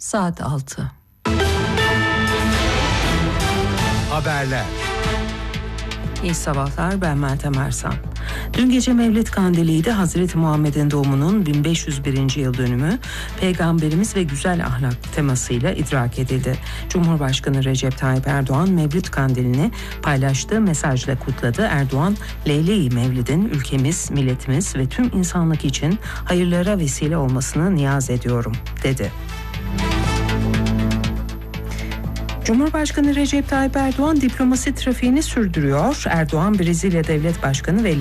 Saat 6. Haberler. İyi sabahlar, ben Meltem Ersan. Dün gece Mevlid Kandili'ydi. Hazreti Muhammed'in doğumunun 1501. yıl dönümü Peygamberimiz ve güzel ahlak temasıyla idrak edildi. Cumhurbaşkanı Recep Tayyip Erdoğan Mevlid Kandili'ni paylaştığı mesajla kutladı. Erdoğan, Leyle-i Mevlid'in ülkemiz, milletimiz ve tüm insanlık için hayırlara vesile olmasını niyaz ediyorum, dedi. Cumhurbaşkanı Recep Tayyip Erdoğan diplomasi trafiğini sürdürüyor. Erdoğan, Brezilya Devlet Başkanı ve